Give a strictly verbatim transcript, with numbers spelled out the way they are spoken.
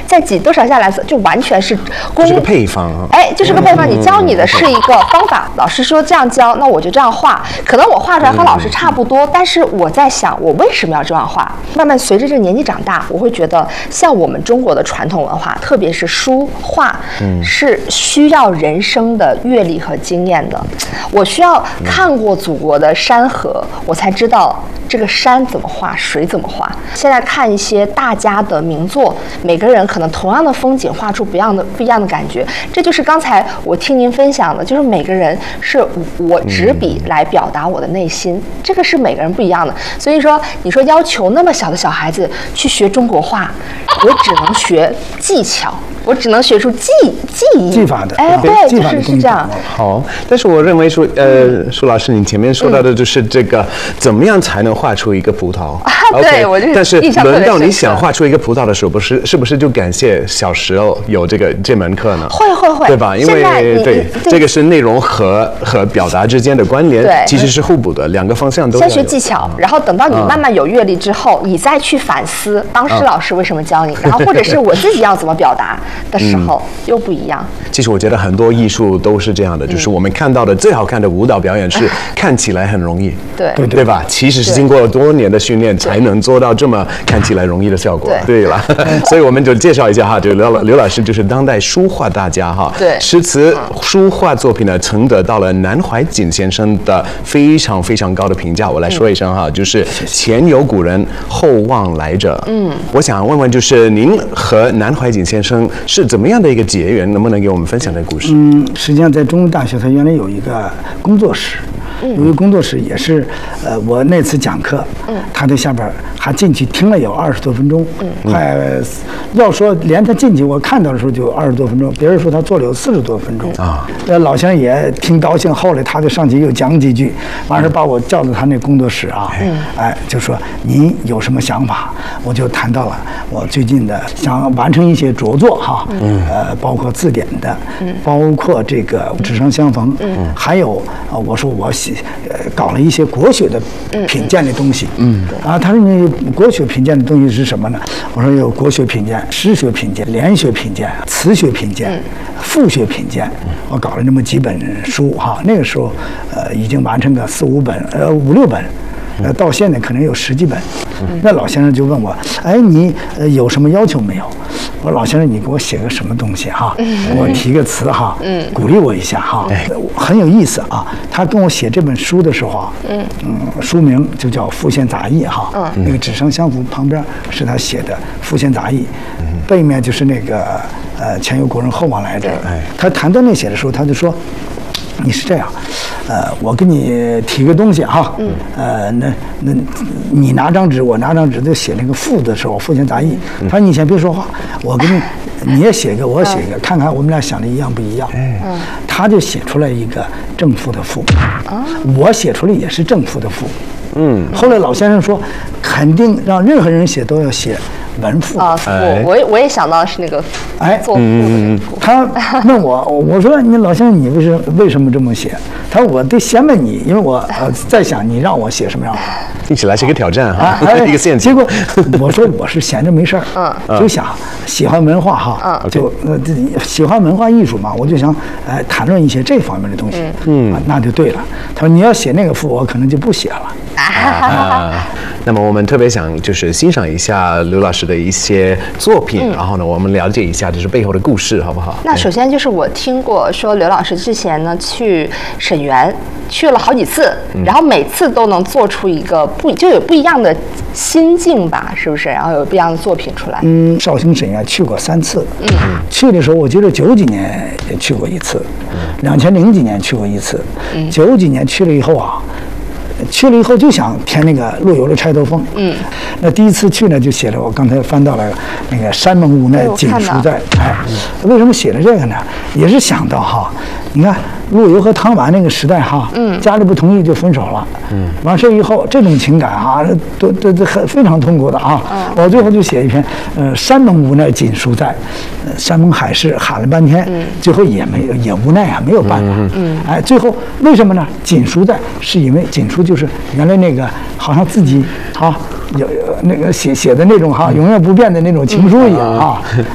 再挤多少下蓝色，就完全是公这是个配方啊。 哎，就是个配方，你教你的是一个方法，老师说这样教，那我就这样画，可能我画出来和老师差不多，但是我在想，我为什么要这样画？慢慢随着这年纪长大，我会觉得，像我们中国的传统文化，特别是书画，是需要人生的阅历和经验的。我需要看过祖国的山河，我才知道这个山怎么画，水怎么画。现在看一些大家的名作，每个人可能同样的风景画出不一样的不一样的感觉。这就是刚才我听您分享的，就是每个人是我执笔来表达我的内心，这个是每个人不一样的。所以说，你说要求那么小的小孩子去学中国画，我只能学技巧。我只能学出技技艺技法的， 哎，对，就是是这样。 好，但是我认为说，呃，舒老师，你前面说到的就是这个，怎么样才能画出一个葡萄？ 啊，对，我就但是轮到你想画出一个葡萄的时候，不是是不是就感谢小时候有这个这门课呢？ 会会会， 对吧？因为对这个是内容和和表达之间的关联，其实是互补的，两个方向都先学技巧，然后等到你慢慢有阅历之后，你再去反思当时老师为什么教你，然后或者是我自己要怎么表达的时候又不一样。 其实我觉得很多艺术都是这样的，就是我们看到的最好看的舞蹈表演是看起来很容易， 对对对吧？其实是经过了多年的训练才能做到这么看起来容易的效果。对了，所以我们就介绍一下哈，就刘刘老师就是当代书画大家哈， 对， 诗词书画作品呢曾得到了南怀瑾先生的非常非常高的评价。我来说一声哈，就是前有古人，后望来者。嗯，我想问问，就是您和南怀瑾先生是怎么样的一个结缘？能不能给我们分享这个故事？ 嗯，实际上在中文大学，它原来有一个工作室，有一个工作室也是，呃，我那次讲课，嗯，他在下边还进去听了有二十多分钟，嗯，快要说连他进去我看到的时候就有二十多分钟，别人说他做了有四十多分钟啊。那老先生也挺高兴，后来他就上去又讲几句，完事把我叫到他那工作室啊，嗯，哎，就说您有什么想法？我就谈到了我最近的想完成一些着作哈，嗯，呃，包括字典的，嗯，包括这个纸上相逢，嗯，还有啊，我说我写呃搞了一些国学的品鉴的东西，嗯，啊，他说你国学品鉴的东西是什么呢？我说有国学品鉴、诗学品鉴、联学品鉴、词学品鉴、赋学品鉴，我搞了那么几本书哈。那个时候呃已经完成个四五本，呃五六本。呃，到现在可能有十几本。那老先生就问我，哎，你呃有什么要求没有？我说老先生，你给我写个什么东西哈？给我提个词哈，鼓励我一下哈。很有意思啊。他跟我写这本书的时候啊，嗯，书名就叫《赋闲杂艺》哈。那个纸上相符旁边是他写的《赋闲杂艺》，背面就是那个呃前有古人后望来者。他谈到那写的时候，他就说。你是这样，呃，我给你提个东西哈，嗯，呃，那那你拿张纸，我拿张纸，就写那个赋的时候，赋闲杂艺。他说你先别说话，我给你，你也写一个，我写一个，看看我们俩想的一样不一样。嗯，他就写出来一个正赋的赋，我写出来也是正赋的赋。嗯，后来老先生说，肯定让任何人写都要写文赋啊。我我也我也想到是那个哎， 做赋的。 他问我，我说你老先生你为什为什么这么写？他说我得先问你，因为我呃在想你让我写什么样。 听起来是一个挑战哈，一个陷阱。 结果我说我是闲着没事儿，嗯，就想喜欢文化哈，就呃喜欢文化艺术嘛，我就想哎谈论一些这方面的东西，嗯，那就对了。他说你要写那个赋，我可能就不写了。 啊，那么我们特别想就是欣赏一下刘老师的一些作品，嗯、然后呢，我们了解一下就是背后的故事，好不好？ 那首先就是我听过说刘老师之前呢去沈园去了好几次，嗯、然后每次都能做出一个不就有不一样的心境吧，是不是？然后有不一样的作品出来。 嗯，绍兴沈园去过三次，嗯，去的时候我记得九几年也去过一次，两千零几年去过一次，嗯，九几年去了以后啊。去了以后就想填那个陆游的《钗头凤》。嗯，那第一次去呢，就写了我刚才翻到了那个山盟无奈锦书在。哎，为什么写了这个呢？也是想到哈，你看陆游和唐婉那个时代哈，嗯，家里不同意就分手了。嗯，完事以后这种情感哈，都都都很非常痛苦的啊。嗯，我最后就写一篇，呃，山盟无奈锦书在，呃，山盟海誓喊了半天，嗯，最后也没有也无奈啊，没有办法。嗯，哎，最后为什么呢？锦书在是因为锦书。就是原来那个好像自己啊有那个写写的那种哈永远不变的那种情书一样啊，